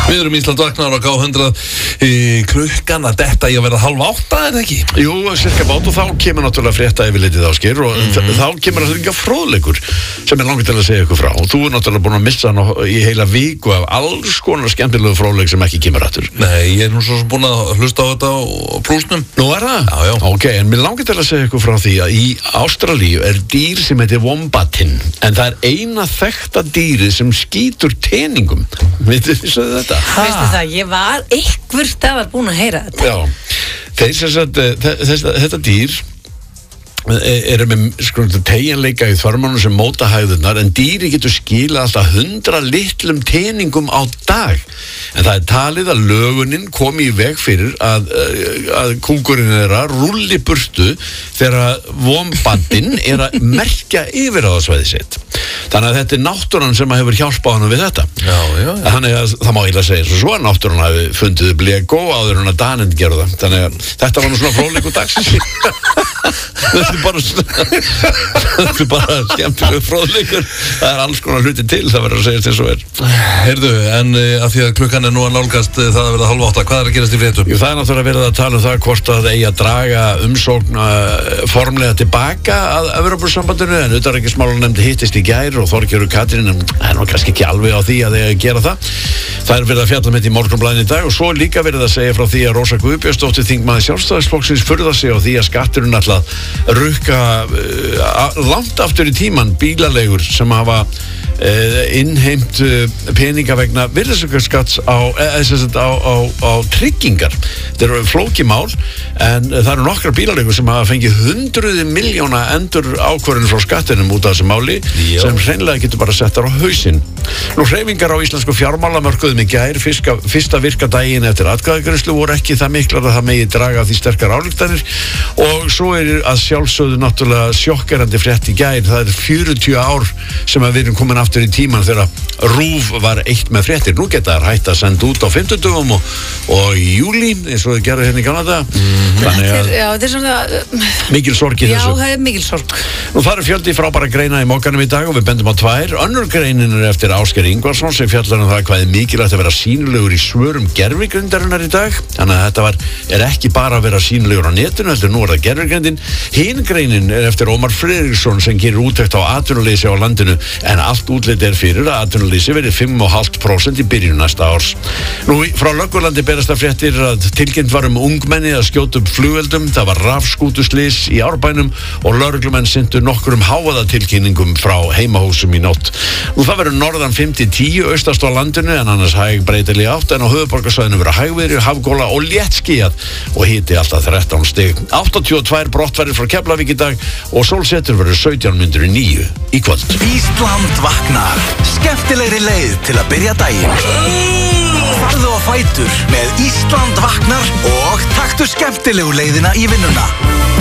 Við erum Ísland vaknar á K100 klukkan að detta í að vera 7:30, er það ekki? Jú, cirka bát og þá kemur náttúrulega frétta yfirlitið Ásgeir og þá kemur það líka fróðleikur sem langar til að segja ykkur frá og þú náttúrulega búin að missa hann í heila viku af alls konar skemmtilegu fróðleik sem ekki kemur aftur. Nei, ég er nú svo sem búin að hlusta á þetta á plúsnum. Nú er það? Já. Ok, en mér langar til að segja ykkur frá því að í Ástralíu er dýr sem heitir wombatinn en það er eina þekkta dýri sem skýtur teningum. Vissuð þetta? Veistu það, ég var einhver staðar búin að heyra þetta. Já, þetta dýr eru með teginleika í þörmunum sem móta hægðurnar en dýri getur skilað alltaf 100 litlum teningum á dag en það er talið að lögunin komi í veg fyrir að kúkurinn þeirra rúlli burtu þegar wombatinn er að merkja yfirráðasvæði sitt þannig að þetta er náttúran sem hefur hjálpað hann við þetta þannig að það má eiginlega segja svo að náttúran hafi fundið upp Lego áður en að Daninn gerðu það þannig að þetta var nú svona fróðleikur dagsins Þetta er bara skemmtilegur fróðleikur það er alls konar hluti til það verður að segja eins og Heyrðu, en að því að klukkan er nú að nálgast það að verða 7:30, hvað er að gerast í fréttum? Jú, það er náttúrulega verið að tala um það hvort að eigi að draga umsókn formlega tilbaka að Evrópusambandinu en utanríkismálanefnd hittist í gær og Þorgerður Katrín er nú kannski ekki alveg á því að eigi að gera það er verið að fjalla með í Morgunblaðinu í dag og svo líka verið að segja frá því að Rósa Guðbjörnsdóttir þingmaður Sjálfstæðisflokksins furðar sig á því að skatturinn ætla að rukka langt aftur í tíman bílaleigur sem hafa innheimt peninga vegna virðisaukaskatts á tryggingar. Þetta eru flókimál en það eru nokkra bílaleigur sem hafa fengið 100 milljóna endur ákvörðun frá skattinum út af þessu máli sem hreinlega getur bara settar á hausinn. Nú hreyfingar á íslensku fjármálamörkuðum í gær fyrsta virka daginn eftir atkvæðagreiðslu voru ekki það miklar að það megi draga því sterkar ályktanir og svo er að sjálfsögðu náttúrulega sjokkerandi frétt í gær. Það er 40 ár sem að við erum komin aftur í tíman þegar RÚV var eitt með fréttir. Nú geta þær hægt að senda út á 50 og í júlí eins og þau gerðu hérna í Kanada. Þannig að þetta er svona mikil sorg í þessu. Já, það er mikil sorg. Nú það eru fjöldi frábæra greina í Mogganum í dag og við bendum á tvær. Önnur greinin er eftir Ásgeir Ingvarsson sem fjallar um það hvað er mikilvægt að vera sýnilegur í svörum gervigrindarinnar í dag. Þannig að þetta er ekki bara að vera sýnilegur á netinu, heldur nú er það gervigrindin. Hin greinin er eftir Ómar Friðriksson sem gerir úttekt á atvinnuleysi á landinu en allt útlit er fyrir að atvinnuleysi verði 5,5% í byrjun næsta árs. Nú frá Löggurlandi berast það fréttir að tilkynnt var ungmenni að skjóta upp flugeldum. Það var rafskútuslys í Árbænum og lögreglumenn syntu nokkrum hávaðatilkynningum frá heimahúsum í nótt. Nú það verður norðan 5-10 austast á landinu en annars hæg breytileg átt en á höfuðborgarsvæðinu verður hægviðri, hafgóla og léttskýjað og hiti alltaf 13 stig. 82 brottferðir frá Keflavík í dag og sólsetur verður 17:09 í kvöld. Ísland vaknar. Skemmtilegri leið til að byrja daginn. Farðu á fætur með Ísland vaknar og taktu skemmtilegu leiðina í vinnuna.